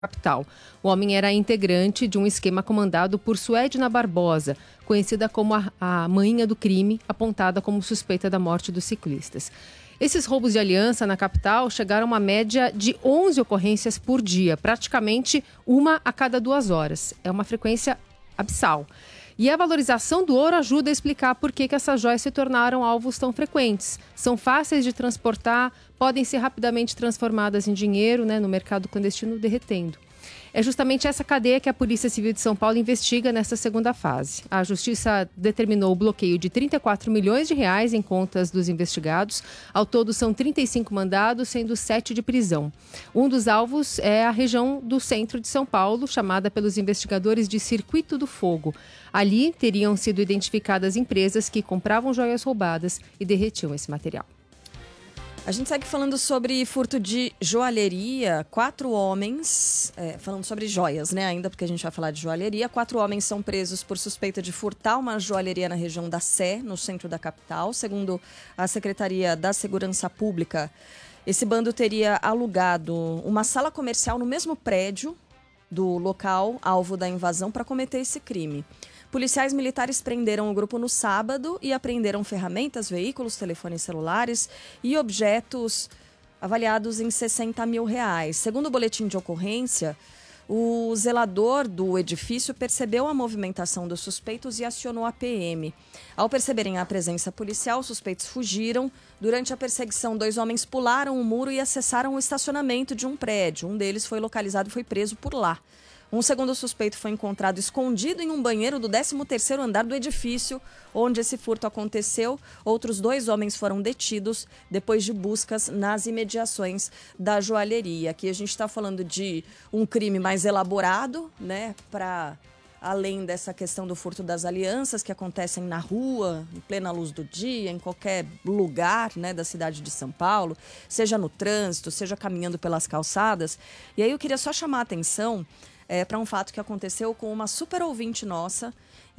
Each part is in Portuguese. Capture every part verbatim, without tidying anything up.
capital. O homem era integrante de um esquema comandado por Suedna Barbosa, conhecida como a, a manhinha do crime, apontada como suspeita da morte dos ciclistas. Esses roubos de aliança na capital chegaram a uma média de onze ocorrências por dia, praticamente uma a cada duas horas. É uma frequência abissal. E a valorização do ouro ajuda a explicar por que, que essas joias se tornaram alvos tão frequentes. São fáceis de transportar, podem ser rapidamente transformadas em dinheiro, né, no mercado clandestino, derretendo. É justamente essa cadeia que a Polícia Civil de São Paulo investiga nessa segunda fase. A Justiça determinou o bloqueio de trinta e quatro milhões de reais em contas dos investigados. Ao todo, são trinta e cinco mandados, sendo sete de prisão. Um dos alvos é a região do centro de São Paulo, chamada pelos investigadores de Circuito do Fogo. Ali teriam sido identificadas empresas que compravam joias roubadas e derretiam esse material. A gente segue falando sobre furto de joalheria. Quatro homens, é, falando sobre joias, né? Ainda porque a gente vai falar de joalheria. Quatro homens são presos por suspeita de furtar uma joalheria na região da Sé, no centro da capital. Segundo a Secretaria da Segurança Pública, esse bando teria alugado uma sala comercial no mesmo prédio do local alvo da invasão para cometer esse crime. Policiais militares prenderam o grupo no sábado e apreenderam ferramentas, veículos, telefones celulares e objetos avaliados em sessenta mil reais. Segundo o boletim de ocorrência, o zelador do edifício percebeu a movimentação dos suspeitos e acionou a P M. Ao perceberem a presença policial, os suspeitos fugiram. Durante a perseguição, dois homens pularam o muro e acessaram o estacionamento de um prédio. Um deles foi localizado e foi preso por lá. Um segundo suspeito foi encontrado escondido em um banheiro do décimo terceiro andar do edifício onde esse furto aconteceu. Outros dois homens foram detidos depois de buscas nas imediações da joalheria. Aqui a gente está falando de um crime mais elaborado, né, para além dessa questão do furto das alianças que acontecem na rua, em plena luz do dia, em qualquer lugar, né, da cidade de São Paulo, seja no trânsito, seja caminhando pelas calçadas. E aí eu queria só chamar a atenção É, para um fato que aconteceu com uma super ouvinte nossa.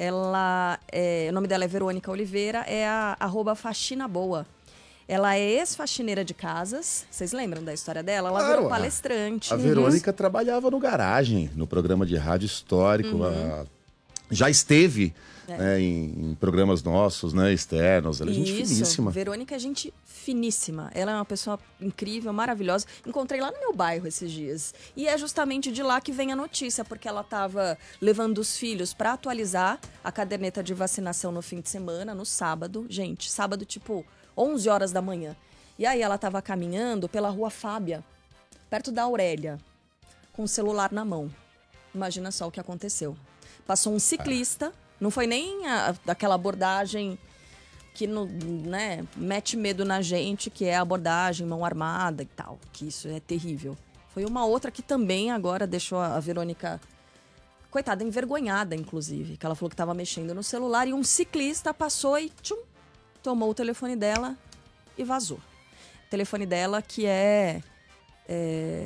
Ela, é, o nome dela é Verônica Oliveira, é a arroba Faxina Boa. Ela é ex-faxineira de casas. Vocês lembram da história dela? Ela Claro, virou palestrante. A, a Verônica uhum. trabalhava no Garagem, no programa de rádio histórico. Uhum. A, já esteve é. né, em, em programas nossos, né, externos. Ela é gente Isso, finíssima. Verônica é gente finíssima. Ela é uma pessoa incrível, maravilhosa. Encontrei lá no meu bairro esses dias. E é justamente de lá que vem a notícia, porque ela estava levando os filhos para atualizar a caderneta de vacinação no fim de semana, no sábado. Gente, sábado tipo onze horas da manhã. E aí ela estava caminhando pela Rua Fábia, perto da Aurélia, com o celular na mão. Imagina só o que aconteceu. Passou um ciclista, não foi nem a, aquela abordagem que no, né, mete medo na gente, que é a abordagem mão armada e tal, que isso é terrível. Foi uma outra que também agora deixou a Verônica, coitada, envergonhada, inclusive, que ela falou que estava mexendo no celular e um ciclista passou e tchum, tomou o telefone dela e vazou. O telefone dela que é... é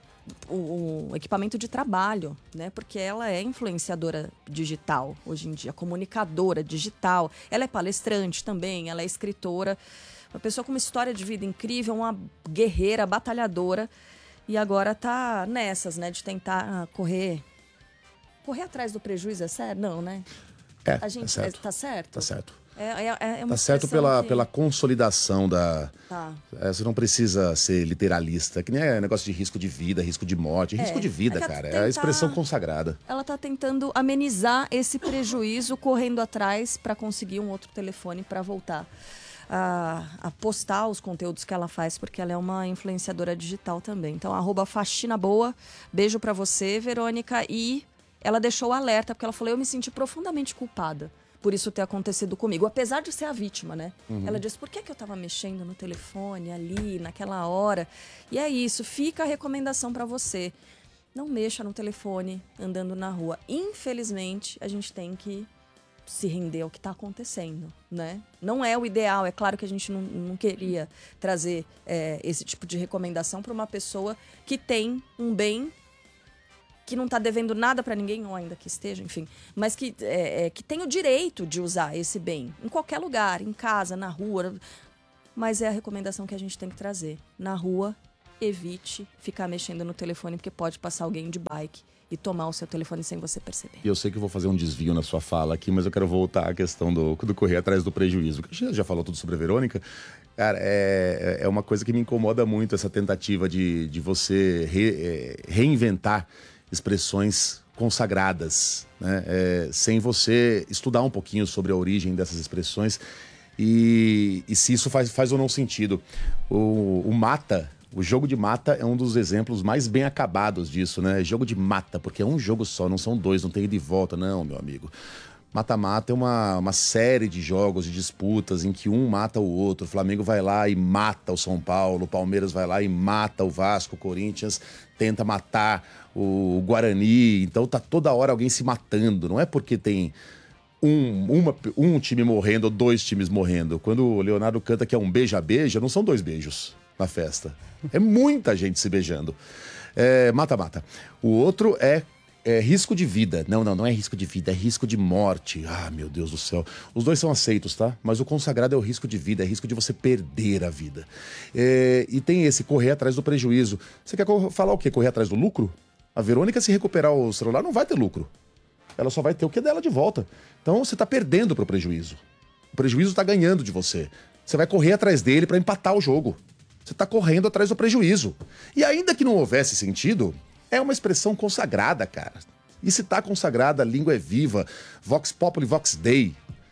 o, o equipamento de trabalho, né? Porque ela é influenciadora digital hoje em dia, comunicadora digital. Ela é palestrante também, ela é escritora. Uma pessoa com uma história de vida incrível, uma guerreira, batalhadora. E agora tá nessas, né? De tentar correr... Correr atrás do prejuízo, é sério? Não, né? É, a gente, é certo. Tá certo? Tá certo. É, é, é uma tá certo pela, que... pela consolidação da... Tá. É, você não precisa ser literalista, que nem é negócio de risco de vida, risco de morte. É, risco de vida, é cara, tentar... é a expressão consagrada. Ela tá tentando amenizar esse prejuízo, correndo atrás para conseguir um outro telefone para voltar a, a postar os conteúdos que ela faz, porque ela é uma influenciadora digital também. Então, arroba Faxina Boa, beijo para você, Verônica. E ela deixou o alerta, porque ela falou, eu me senti profundamente culpada por isso ter acontecido comigo, apesar de ser a vítima, né? Uhum. Ela disse, por que, que eu tava mexendo no telefone ali, naquela hora? E é isso, fica a recomendação para você. Não mexa no telefone andando na rua. Infelizmente, a gente tem que se render ao que tá acontecendo, né? Não é o ideal, é claro que a gente não, não queria trazer é, esse tipo de recomendação para uma pessoa que tem um bem que não está devendo nada para ninguém, ou ainda que esteja, enfim, mas que, é, é, que tem o direito de usar esse bem em qualquer lugar, em casa, na rua. Mas é a recomendação que a gente tem que trazer. Na rua, evite ficar mexendo no telefone, porque pode passar alguém de bike e tomar o seu telefone sem você perceber. E eu sei que eu vou fazer um desvio na sua fala aqui, mas eu quero voltar à questão do, do correr atrás do prejuízo. A gente já falou tudo sobre a Verônica. Cara, é, é uma coisa que me incomoda muito, essa tentativa de, de você re, é, reinventar expressões consagradas, né? É, sem você estudar um pouquinho sobre a origem dessas expressões e, e se isso faz, faz ou não sentido. O, o mata... O jogo de mata é um dos exemplos mais bem acabados disso, né? Jogo de mata, porque é um jogo só, não são dois, não tem ida e volta, não, meu amigo. Mata-mata é uma, uma série de jogos, de disputas em que um mata o outro. O Flamengo vai lá e mata o São Paulo, o Palmeiras vai lá e mata o Vasco, o Corinthians tenta matar o Guarani. Então tá toda hora alguém se matando, não é porque tem... Um, uma, um time morrendo ou dois times morrendo. Quando o Leonardo canta que é um beija-beija, não são dois beijos na festa. É muita gente se beijando. É, mata-mata. O outro é, é risco de vida. Não, não, não é risco de vida, é risco de morte. Ah, meu Deus do céu. Os dois são aceitos, tá? Mas o consagrado é o risco de vida, é risco de você perder a vida. É, e tem esse correr atrás do prejuízo. Você quer falar o quê? Correr atrás do lucro? A Verônica, se recuperar o celular, não vai ter lucro. Ela só vai ter o que é dela de volta. Então você está perdendo para o prejuízo. O prejuízo está ganhando de você. Você vai correr atrás dele para empatar o jogo. Você está correndo atrás do prejuízo. E ainda que não houvesse sentido, é uma expressão consagrada, cara. E se está consagrada, a língua é viva. Vox Populi, Vox Dei.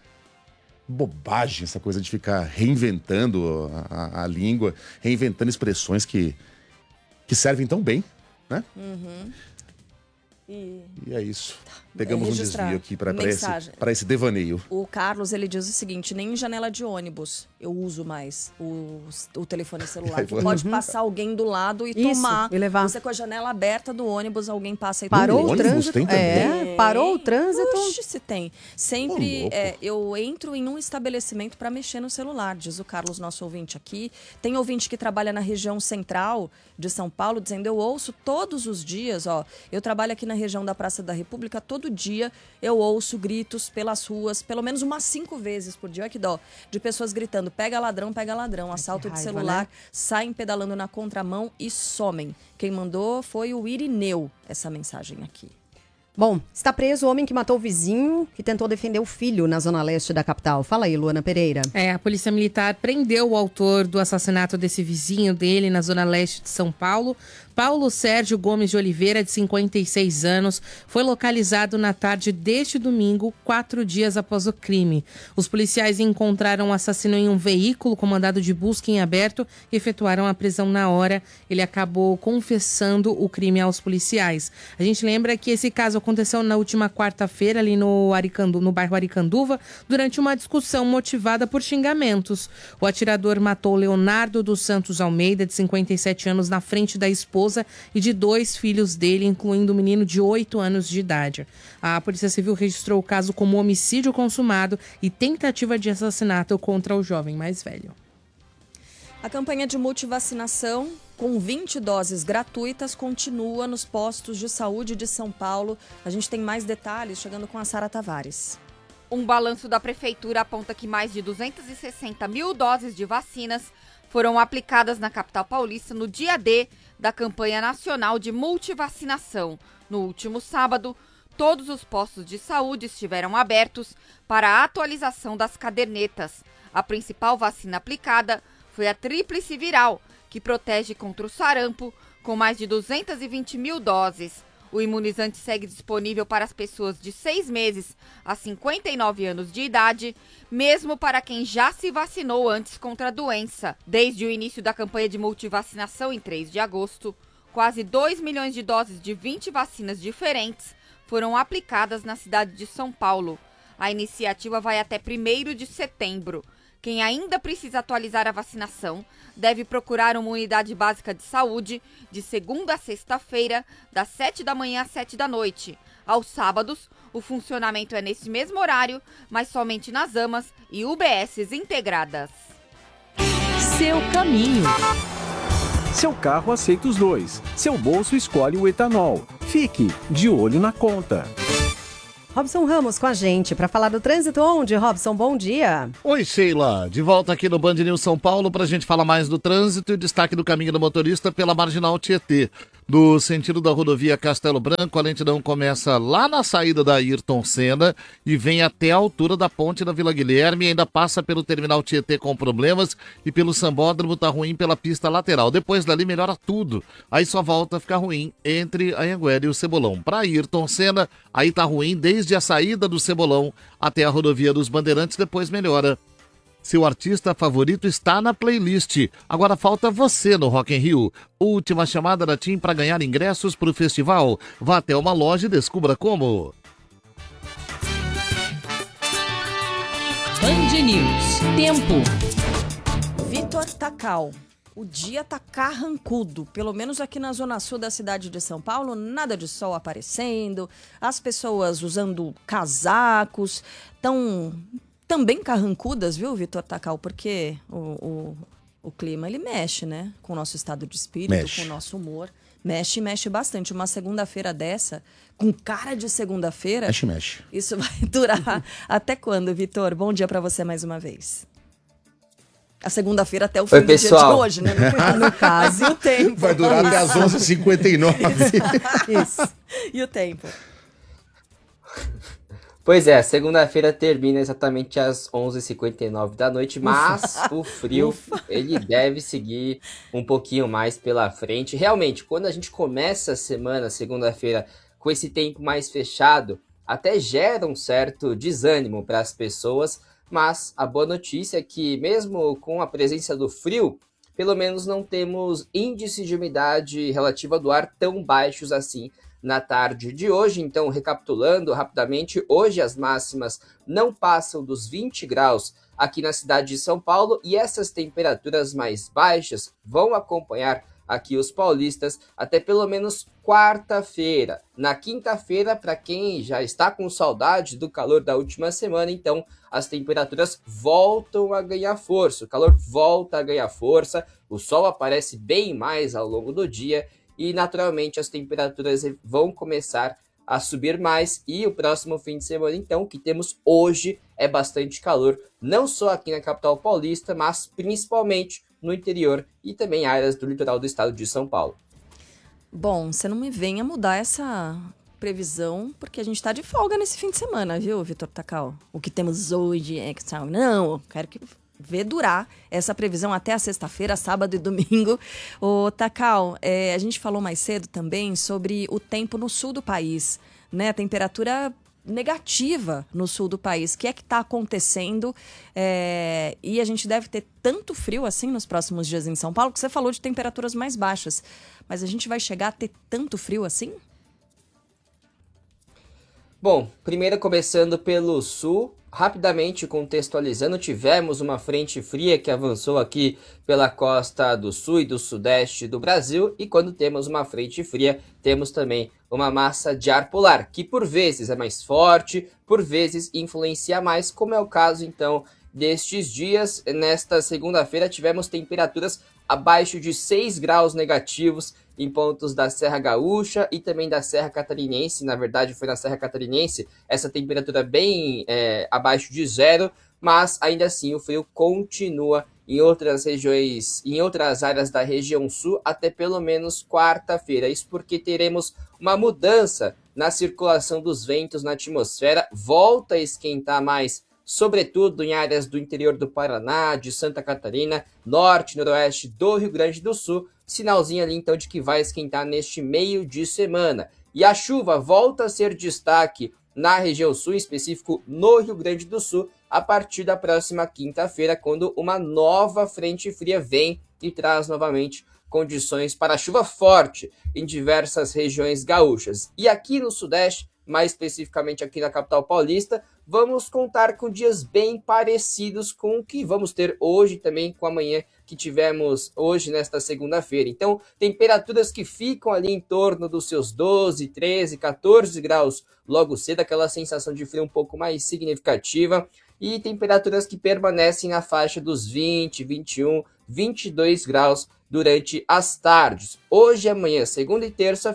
Bobagem essa coisa de ficar reinventando a, a, a língua, reinventando expressões que, que servem tão bem, né? Uhum. E... e é isso. Pegamos é um desvio aqui para esse, para esse devaneio. O Carlos, ele diz o seguinte: nem em janela de ônibus eu uso mais o, o telefone celular. Que pode passar alguém do lado e isso, tomar. E levar. Você com a janela aberta do ônibus, alguém passa e Parou toma. o trânsito. Tem também? É, parou o trânsito. Puxa, se tem. Sempre é, eu entro em um estabelecimento para mexer no celular, diz o Carlos, nosso ouvinte aqui. Tem ouvinte que trabalha na região central de São Paulo, dizendo: eu ouço todos os dias, ó. Eu trabalho aqui na região da Praça da República, todo dia eu ouço gritos pelas ruas, pelo menos umas cinco vezes por dia, olha que dó, de pessoas gritando: pega ladrão, pega ladrão, assalto de celular, né? Saem pedalando na contramão e somem. Quem mandou foi o Irineu, essa mensagem aqui. Bom, está preso o homem que matou o vizinho que tentou defender o filho na zona leste da capital. Fala aí, Luana Pereira. É, a polícia militar prendeu o autor do assassinato desse vizinho dele na zona leste de São Paulo. Paulo Sérgio Gomes de Oliveira, de cinquenta e seis anos, foi localizado na tarde deste domingo, quatro dias após o crime. Os policiais encontraram o assassino em um veículo com mandado de busca em aberto e efetuaram a prisão na hora. Ele acabou confessando o crime aos policiais. A gente lembra que esse caso aconteceu na última quarta-feira ali no, Aricandu, no bairro Aricanduva, durante uma discussão motivada por xingamentos. O atirador matou Leonardo dos Santos Almeida, de cinquenta e sete anos, na frente da esposa e de dois filhos dele, incluindo um menino de oito anos de idade. A Polícia Civil registrou o caso como homicídio consumado e tentativa de assassinato contra o jovem mais velho. A campanha de multivacinação com vinte doses gratuitas continua nos postos de saúde de São Paulo. A gente tem mais detalhes chegando com a Sara Tavares. Um balanço da Prefeitura aponta que mais de duzentas e sessenta mil doses de vacinas foram aplicadas na capital paulista no dia D da campanha nacional de multivacinação. No último sábado, todos os postos de saúde estiveram abertos para a atualização das cadernetas. A principal vacina aplicada foi a tríplice viral, que protege contra o sarampo, com mais de duzentas e vinte mil doses. O imunizante segue disponível para as pessoas de seis meses a cinquenta e nove anos de idade, mesmo para quem já se vacinou antes contra a doença. Desde o início da campanha de multivacinação em três de agosto, quase dois milhões de doses de vinte vacinas diferentes foram aplicadas na cidade de São Paulo. A iniciativa vai até primeiro de setembro. Quem ainda precisa atualizar a vacinação deve procurar uma unidade básica de saúde de segunda a sexta-feira, das sete da manhã às sete da noite. Aos sábados, o funcionamento é nesse mesmo horário, mas somente nas AMAs e U B Ss integradas. Seu caminho. Seu carro aceita os dois. Seu bolso escolhe o etanol. Fique de olho na conta. Robson Ramos com a gente para falar do trânsito. Onde, Robson? Bom dia. Oi, Sheila. De volta aqui no Band News São Paulo para a gente falar mais do trânsito e destaque do caminho do motorista pela Marginal Tietê. No sentido da rodovia Castelo Branco, a lentidão começa lá na saída da Ayrton Senna e vem até a altura da ponte da Vila Guilherme, ainda passa pelo terminal Tietê com problemas e pelo Sambódromo tá ruim pela pista lateral. Depois dali melhora tudo, aí só volta a ficar ruim entre a Anhanguera e o Cebolão. Para Ayrton Senna, aí tá ruim desde a saída do Cebolão até a rodovia dos Bandeirantes, depois melhora. Seu artista favorito está na playlist. Agora falta você no Rock in Rio. Última chamada da TIM para ganhar ingressos para o festival. Vá até uma loja e descubra como. Band News. Tempo. Vitor Tacal. O dia tá carrancudo, pelo menos aqui na zona sul da cidade de São Paulo, nada de sol aparecendo, as pessoas usando casacos, tão... também carrancudas, viu, Vitor Tacal? Porque o, o, o clima, ele mexe, né? Com o nosso estado de espírito, mexe. com o nosso humor. Mexe, mexe bastante. Uma segunda-feira dessa, com cara de segunda-feira... Mexe, mexe. Isso vai durar até quando, Vitor? Bom dia pra você mais uma vez. A segunda-feira até o fim Oi, do pessoal. dia de hoje, né? No, no caso, e o tempo. Vai durar até as onze e cinquenta e nove. Isso. E o tempo? Pois é, segunda-feira termina exatamente às onze e cinquenta e nove da noite, mas o frio, Ufa. ele deve seguir um pouquinho mais pela frente. Realmente, quando a gente começa a semana, segunda-feira, com esse tempo mais fechado, até gera um certo desânimo para as pessoas, mas a boa notícia é que, mesmo com a presença do frio, pelo menos não temos índices de umidade relativa do ar tão baixos assim na tarde de hoje. Então, recapitulando rapidamente, hoje as máximas não passam dos vinte graus aqui na cidade de São Paulo e essas temperaturas mais baixas vão acompanhar aqui os paulistas até pelo menos quarta-feira. Na quinta-feira, para quem já está com saudade do calor da última semana, então as temperaturas voltam a ganhar força, o calor volta a ganhar força, o sol aparece bem mais ao longo do dia e naturalmente as temperaturas vão começar a subir mais e o próximo fim de semana, então, o que temos hoje é bastante calor, não só aqui na capital paulista, mas principalmente no interior e também áreas do litoral do estado de São Paulo. Bom, você não me venha mudar essa previsão, porque a gente tá de folga nesse fim de semana, viu, Vitor Tacal? O que temos hoje é que... Não, eu quero que... ver durar essa previsão até a sexta-feira, sábado e domingo. Ô, Tacal, é, a gente falou mais cedo também sobre o tempo no sul do país, né? A temperatura negativa no sul do país. O que é que está acontecendo? É, e a gente deve ter tanto frio assim nos próximos dias em São Paulo, que você falou de temperaturas mais baixas. Mas a gente vai chegar a ter tanto frio assim? Bom, primeiro começando pelo sul, rapidamente contextualizando, tivemos uma frente fria que avançou aqui pela costa do sul e do sudeste do Brasil, e quando temos uma frente fria, temos também uma massa de ar polar, que por vezes é mais forte, por vezes influencia mais, como é o caso então destes dias. Nesta segunda-feira tivemos temperaturas abaixo de seis graus negativos em pontos da Serra Gaúcha e também da Serra Catarinense. Na verdade, foi na Serra Catarinense essa temperatura bem é, abaixo de zero, mas ainda assim o frio continua em outras regiões, em outras áreas da região sul até pelo menos quarta-feira. Isso porque teremos uma mudança na circulação dos ventos na atmosfera, volta a esquentar mais, sobretudo em áreas do interior do Paraná, de Santa Catarina, norte e noroeste do Rio Grande do Sul, sinalzinho ali então de que vai esquentar neste meio de semana. E a chuva volta a ser destaque na região sul, em específico no Rio Grande do Sul, a partir da próxima quinta-feira, quando uma nova frente fria vem e traz novamente condições para chuva forte em diversas regiões gaúchas. E aqui no sudeste, mais especificamente aqui na capital paulista, vamos contar com dias bem parecidos com o que vamos ter hoje também, com a manhã que tivemos hoje nesta segunda-feira. Então, temperaturas que ficam ali em torno dos seus doze, treze, quatorze graus logo cedo, aquela sensação de frio um pouco mais significativa, e temperaturas que permanecem na faixa dos vinte, vinte e um, vinte e dois graus durante as tardes. Hoje e amanhã, segunda e terça-feira,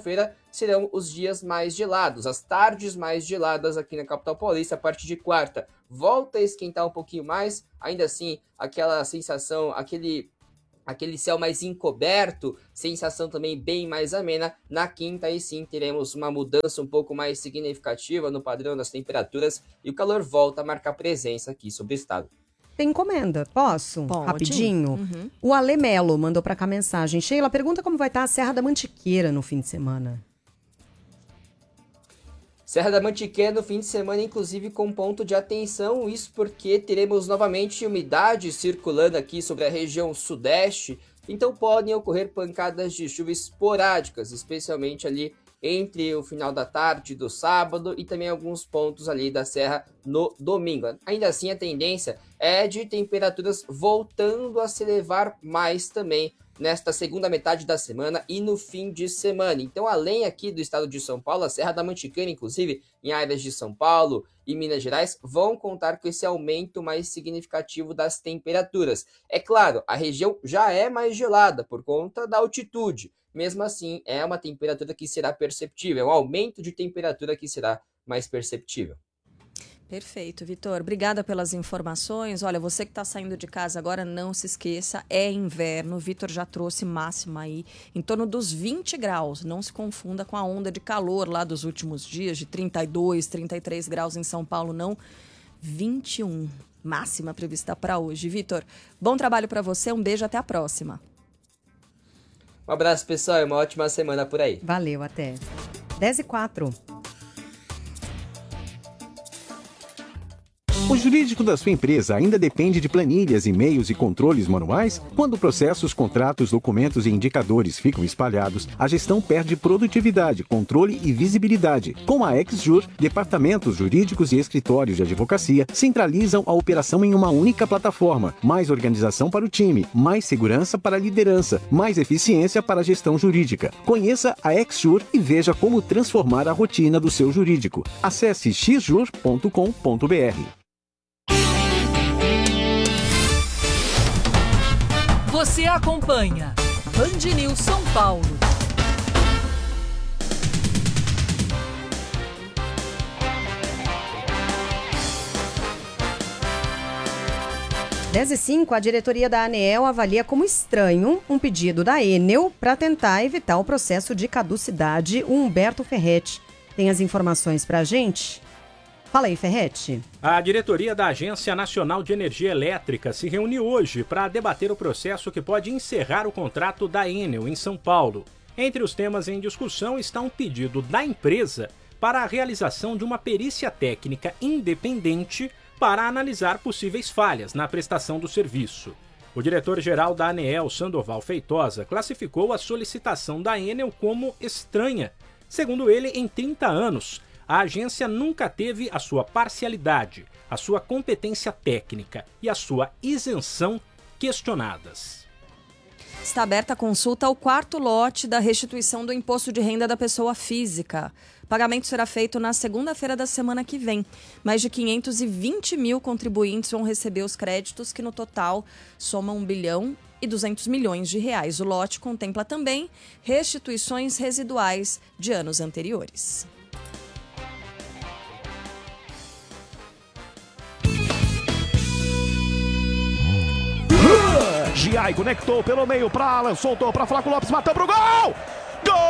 serão os dias mais gelados, as tardes mais geladas aqui na capital paulista. A partir de quarta volta a esquentar um pouquinho mais, ainda assim aquela sensação, aquele, aquele céu mais encoberto, sensação também bem mais amena. Na quinta aí sim teremos uma mudança um pouco mais significativa no padrão das temperaturas e o calor volta a marcar presença aqui sobre o estado. Tem encomenda, posso? Pode. Rapidinho. Uhum. O Ale Melo mandou pra cá mensagem. Sheila, pergunta como vai estar a Serra da Mantiqueira no fim de semana. Serra da Mantiqueira no fim de semana, inclusive com ponto de atenção, isso porque teremos novamente umidade circulando aqui sobre a região sudeste, então podem ocorrer pancadas de chuva esporádicas, especialmente ali entre o final da tarde do sábado e também alguns pontos ali da serra no domingo. Ainda assim, a tendência é de temperaturas voltando a se elevar mais também nesta segunda metade da semana e no fim de semana. Então, além aqui do estado de São Paulo, a Serra da Mantiqueira, inclusive em áreas de São Paulo e Minas Gerais, vão contar com esse aumento mais significativo das temperaturas. É claro, a região já é mais gelada por conta da altitude. Mesmo assim, é uma temperatura que será perceptível, é um aumento de temperatura que será mais perceptível. Perfeito, Vitor. Obrigada pelas informações. Olha, você que está saindo de casa agora, não se esqueça, é inverno. O Vitor já trouxe máxima aí em torno dos vinte graus. Não se confunda com a onda de calor lá dos últimos dias, de trinta e dois, trinta e três graus em São Paulo, não. vinte e um, máxima prevista para hoje. Vitor, bom trabalho para você, um beijo, até a próxima. Um abraço, pessoal, e uma ótima semana por aí. Valeu, até. dez e quatro. O jurídico da sua empresa ainda depende de planilhas, e-mails e controles manuais? Quando processos, contratos, documentos e indicadores ficam espalhados, a gestão perde produtividade, controle e visibilidade. Com a XJur, departamentos jurídicos e escritórios de advocacia centralizam a operação em uma única plataforma. Mais organização para o time, mais segurança para a liderança, mais eficiência para a gestão jurídica. Conheça a XJur e veja como transformar a rotina do seu jurídico. Acesse x jur ponto com ponto b r. Você acompanha Band News São Paulo. dez e cinco, a diretoria da ANEEL avalia como estranho um pedido da Enel para tentar evitar o processo de caducidade. O Humberto Ferretti tem as informações para a gente. Fala aí, Ferretti. A diretoria da Agência Nacional de Energia Elétrica se reuniu hoje para debater o processo que pode encerrar o contrato da Enel em São Paulo. Entre os temas em discussão está um pedido da empresa para a realização de uma perícia técnica independente para analisar possíveis falhas na prestação do serviço. O diretor-geral da ANEEL, Sandoval Feitosa, classificou a solicitação da Enel como estranha. Segundo ele, em trinta anos, a agência nunca teve a sua parcialidade, a sua competência técnica e a sua isenção questionadas. Está aberta a consulta ao quarto lote da restituição do imposto de renda da pessoa física. O pagamento será feito na segunda-feira da semana que vem. Mais de quinhentos e vinte mil contribuintes vão receber os créditos, que no total somam um bilhão e duzentos milhões de reais. O lote contempla também restituições residuais de anos anteriores. Giai conectou pelo meio para Alan, soltou para Flávio Lopes, matou pro gol!